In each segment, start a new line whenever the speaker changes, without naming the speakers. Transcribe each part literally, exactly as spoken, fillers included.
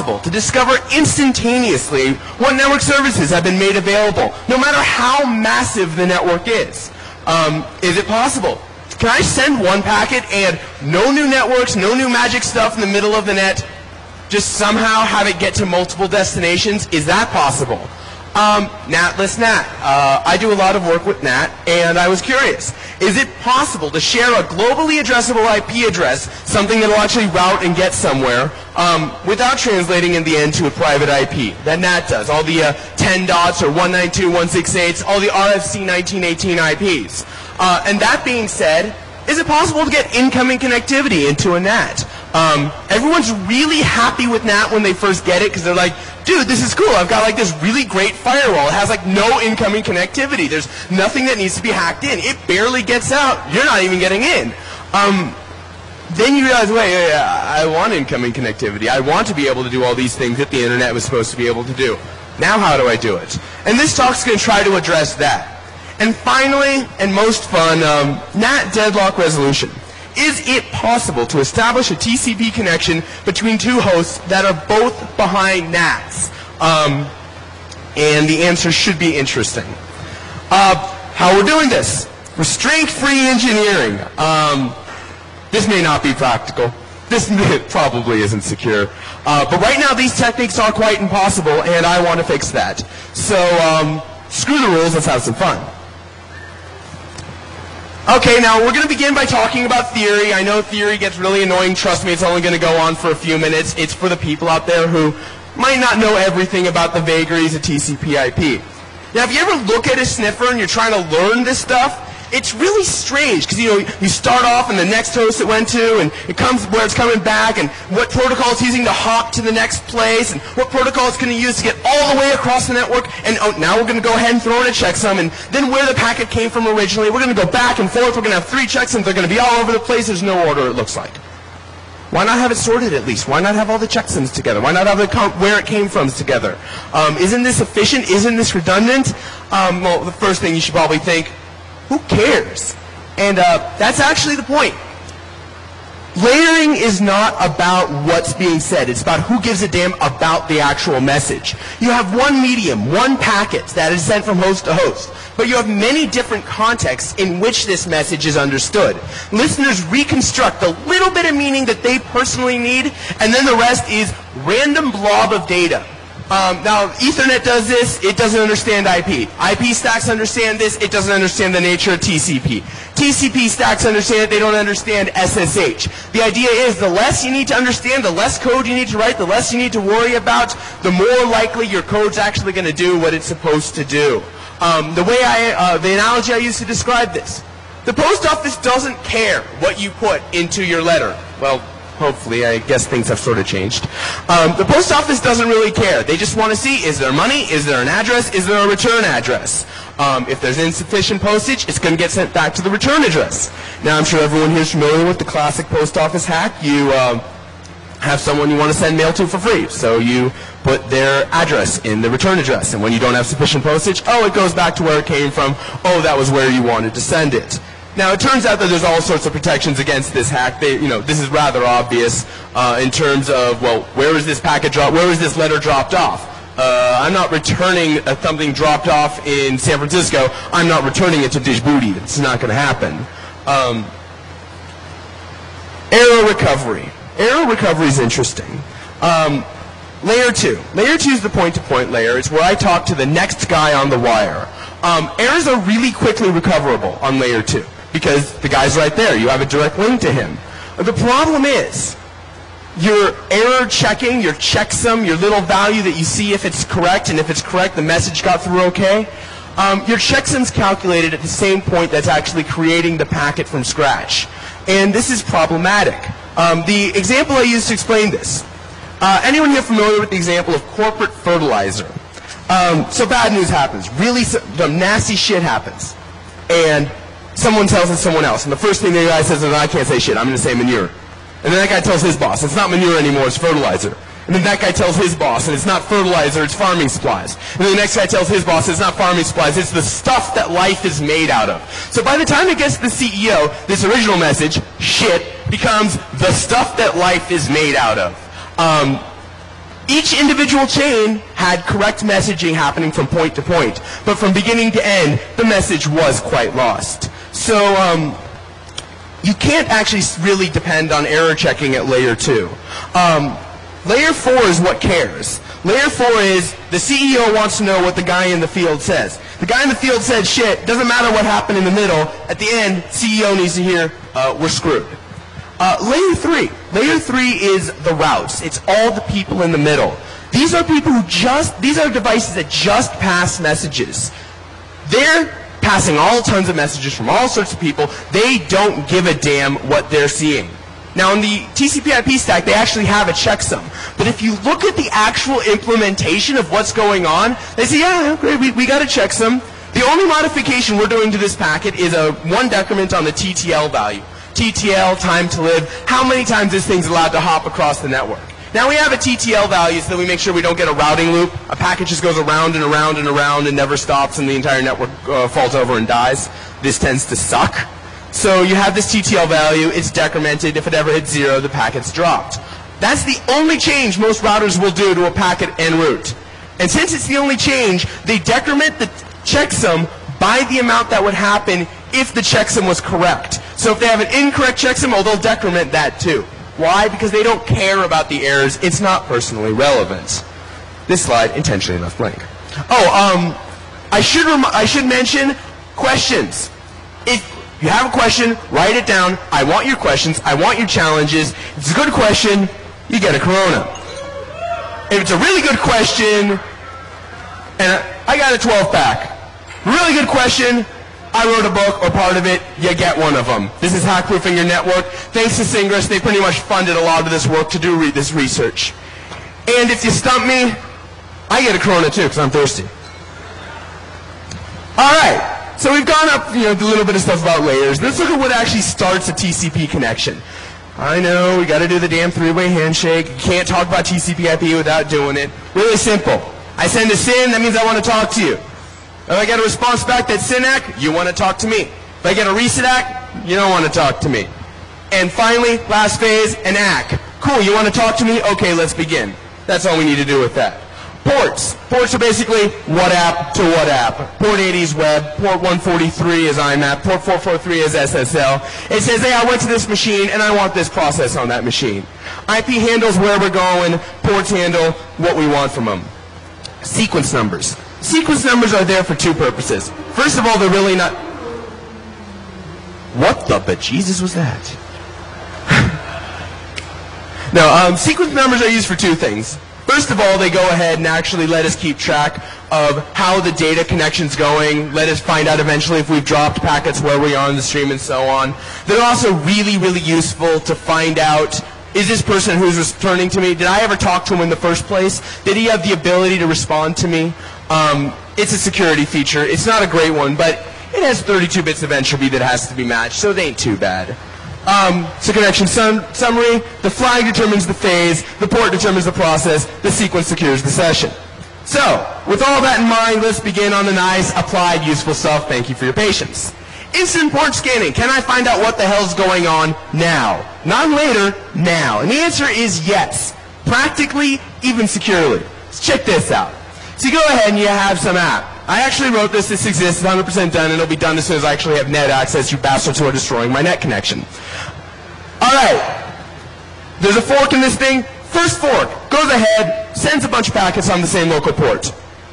possible to discover instantaneously what network services have been made available, no matter how massive the network is? Um, is it possible? Can I send one packet and no new networks, no new magic stuff in the middle of the net, just somehow have it get to multiple destinations? Is that possible? Um, Natless N A T. Uh, I do a lot of work with N A T, and I was curious. Is it possible to share a globally addressable I P address, something that will actually route and get somewhere, um, without translating in the end to a private I P? That N A T does. All the uh, ten dots or one ninety-two dot one sixty-eights, all the R F C nineteen eighteen I Ps. Uh, and that being said, is it possible to get incoming connectivity into a N A T? Um, everyone's really happy with N A T when they first get it because they're like, dude, this is cool. I've got like this really great firewall. It has like no incoming connectivity. There's nothing that needs to be hacked in. It barely gets out. You're not even getting in. Um, then you realize, wait, wait, wait, I want incoming connectivity. I want to be able to do all these things that the internet was supposed to be able to do. Now how do I do it? And this talk's going to try to address that. And finally, and most fun, um, N A T deadlock resolution. Is it possible to establish a T C P connection between two hosts that are both behind N A Ts? Um, and the answer should be interesting. Uh, how we're doing this? Restraint-free engineering. Um, this may not be practical. This probably isn't secure. Uh, but right now, these techniques are quite impossible, and I want to fix that. So, um, screw the rules. Let's have some fun. Okay, now we're going to begin by talking about theory. I know theory gets really annoying. Trust me, it's only going to go on for a few minutes. It's for the people out there who might not know everything about the vagaries of T C P I P. Now, if you ever look at a sniffer and you're trying to learn this stuff, it's really strange because, you know, you start off in the next host it went to, and it comes where it's coming back, and what protocol it's using to hop to the next place, and what protocol it's going to use to get all the way across the network, and oh, now we're going to go ahead and throw in a checksum, and then where the packet came from originally. We're going to go back and forth. We're going to have three checksums. They're going to be all over the place. There's no order, it looks like. Why not have it sorted at least? Why not have all the checksums together? Why not have the where it came from together? Um, isn't this efficient? Isn't this redundant? Um, well, the first thing you should probably think, who cares? And uh, that's actually the point. Layering is not about what's being said. It's about who gives a damn about the actual message. You have one medium, one packet that is sent from host to host, but you have many different contexts in which this message is understood. Listeners reconstruct the little bit of meaning that they personally need, and then the rest is random blob of data. Um, now, Ethernet does this, it doesn't understand I P. I P stacks understand this, it doesn't understand the nature of T C P. T C P stacks understand it, they don't understand S S H. The idea is the less you need to understand, the less code you need to write, the less you need to worry about, the more likely your code's actually going to do what it's supposed to do. Um, the way I, uh, the analogy I use to describe this, the post office doesn't care what you put into your letter. Well, hopefully, I guess things have sort of changed. Um, the post office doesn't really care. They just want to see, is there money? Is there an address? Is there a return address? Um, if there's insufficient postage, it's going to get sent back to the return address. Now, I'm sure everyone here is familiar with the classic post office hack. You uh, have someone you want to send mail to for free. So you put their address in the return address. And when you don't have sufficient postage, oh, it goes back to where it came from. Oh, that was where you wanted to send it. Now, it turns out that there's all sorts of protections against this hack. They, you know, this is rather obvious uh, in terms of, well, where is this packet drop? Where is this letter dropped off? Uh, I'm not returning uh, something dropped off in San Francisco. I'm not returning it to Djibouti. It's not going to happen. Um, error recovery. Error recovery is interesting. Um, layer two. Layer two is the point-to-point layer. It's where I talk to the next guy on the wire. Um, errors are really quickly recoverable on layer two, because the guy's right there. You have a direct link to him. The problem is, your error checking, your checksum, your little value that you see if it's correct, and if it's correct, the message got through okay. Um, your checksum's calculated at the same point that's actually creating the packet from scratch. And this is problematic. Um, the example I use to explain this. Uh, anyone here familiar with the example of corporate fertilizer? Um, so bad news happens. Really some nasty shit happens. And someone tells it to someone else. And the first thing the guy says is, I can't say shit, I'm going to say manure. And then that guy tells his boss, it's not manure anymore, it's fertilizer. And then that guy tells his boss, and it's not fertilizer, it's farming supplies. And then the next guy tells his boss, it's not farming supplies, it's the stuff that life is made out of. So by the time it gets to the C E O, this original message, shit, becomes the stuff that life is made out of. Um, Each individual chain had correct messaging happening from point to point, but from beginning to end, the message was quite lost. So um, you can't actually really depend on error checking at layer two. Um, layer four is what cares. Layer four is the C E O wants to know what the guy in the field says. The guy in the field said shit, doesn't matter what happened in the middle, at the end, C E O needs to hear, uh, we're screwed. Uh, layer three. Layer three is the routes. It's all the people in the middle. These are people who just, these are devices that just pass messages. They're passing all tons of messages from all sorts of people. They don't give a damn what they're seeing. Now in the T C P I P stack, they actually have a checksum. But if you look at the actual implementation of what's going on, they say, yeah, great, we, we got a checksum. The only modification we're doing to this packet is a one decrement on the T T L value. T T L, time to live, how many times this thing's allowed to hop across the network. Now we have a T T L value so that we make sure we don't get a routing loop. A packet just goes around and around and around and never stops and the entire network uh, falls over and dies. This tends to suck. So you have this T T L value, it's decremented. If it ever hits zero, the packet's dropped. That's the only change most routers will do to a packet en route. And since it's the only change, they decrement the checksum by the amount that would happen if the checksum was correct. So if they have an incorrect checksum, oh, they'll decrement that too. Why? Because they don't care about the errors. It's not personally relevant. This slide intentionally left blank. Oh, um, I should rem I should mention questions. If you have a question, write it down. I want your questions. I want your challenges. If it's a good question, you get a Corona. If it's a really good question, and I got a twelve pack. Really good question. I wrote a book or part of it, you get one of them. This is Hackproofing Your Network. Thanks to Singress, they pretty much funded a lot of this work to do re this research. And if you stump me, I get a Corona too, because I'm thirsty. Alright, so we've gone up, you know, a little bit of stuff about layers. Let's look at what actually starts a T C P connection. I know, we gotta do the damn three-way handshake. You can't talk about T C P I P without doing it. Really simple. I send a S Y N, that means I want to talk to you. If I get a response back that's S Y N A C, you want to talk to me. If I get a reset A C, you don't want to talk to me. And finally, last phase, an A C. Cool, you want to talk to me? Okay, let's begin. That's all we need to do with that. Ports. Ports are basically what app to what app. Port eighty is web, port one forty-three is I M A P, port four forty-three is S S L. It says, hey, I went to this machine and I want this process on that machine. I P handles where we're going, ports handle what we want from them. Sequence numbers. Sequence numbers are there for two purposes. First of all, they're really not... What the bejesus was that? No, um, sequence numbers are used for two things. First of all, they go ahead and actually let us keep track of how the data connection's going, let us find out eventually if we've dropped packets, where we are on the stream, and so on. They're also really, really useful to find out, is this person who's returning to me, did I ever talk to him in the first place? Did he have the ability to respond to me? Um, it's a security feature. It's not a great one, but it has thirty-two bits of entropy that has to be matched, so it ain't too bad. Um, so connection sum summary, the flag determines the phase, the port determines the process, the sequence secures the session. So, with all that in mind, let's begin on the nice, applied, useful stuff. Thank you for your patience. Instant port scanning. Can I find out what the hell's going on now? Not later, now. And the answer is yes. Practically, even securely. Let's check this out. So you go ahead and you have some app. I actually wrote this, this exists, it's one hundred percent done, and it'll be done as soon as I actually have net access, you bastards who are destroying my net connection. Alright, there's a fork in this thing. First fork goes ahead, sends a bunch of packets on the same local port.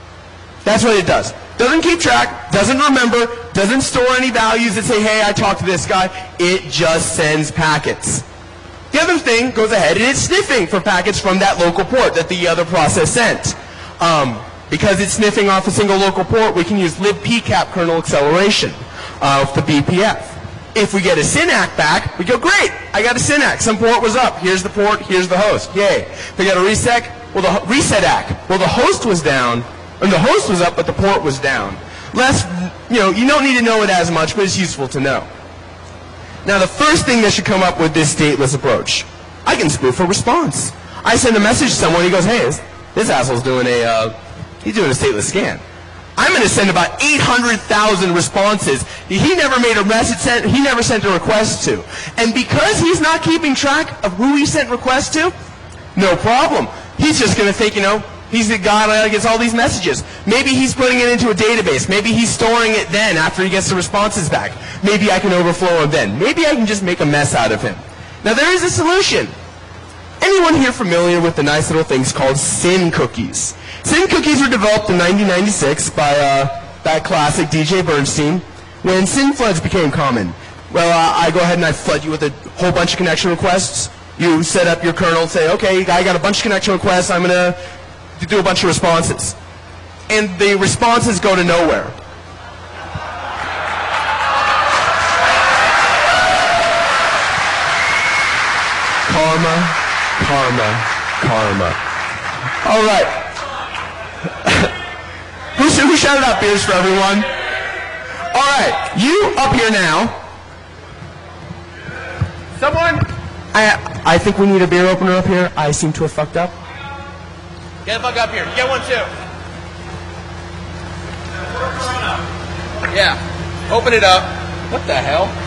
That's what it does. Doesn't keep track, doesn't remember, doesn't store any values that say, hey, I talked to this guy. It just sends packets. The other thing goes ahead and it's sniffing for packets from that local port that the other process sent. Um, because it's sniffing off a single local port, we can use libpcap kernel acceleration of the B P F. If we get a S Y N A C back, we go, great, I got a S Y N A C. Some port was up. Here's the port, here's the host. Yay. If we got a reset, well, the reset A C. Well, the host was down, and the host was up, but the port was down. Less, you know, you don't need to know it as much, but it's useful to know. Now, the first thing that should come up with this stateless approach, I can spoof a response. I send a message to someone, he goes, hey, this, this asshole's doing a, uh, he's doing a stateless scan. I'm going to send about eight hundred thousand responses. He never made a message sent, he never sent a request to. And because he's not keeping track of who he sent requests to, no problem. He's just going to think, you know, he's the guy that gets all these messages. Maybe he's putting it into a database. Maybe he's storing it then after he gets the responses back. Maybe I can overflow him then. Maybe I can just make a mess out of him. Now, there is a solution. Anyone here familiar with the nice little things called SYN cookies? SYN cookies were developed in nineteen ninety-six by uh, that classic D J Bernstein when SYN floods became common. Well, uh, I go ahead and I flood you with a whole bunch of connection requests. You set up your kernel and say, okay, I got a bunch of connection requests. I'm going to do a bunch of responses. And the responses go to nowhere. Karma, karma, karma. All right. who, who shouted out beers for everyone? All right, you up here now. Someone? I, I think we need a beer opener up here. I seem to have fucked up. Get the fuck up here. Get one too. Yeah. Open it up. What the hell?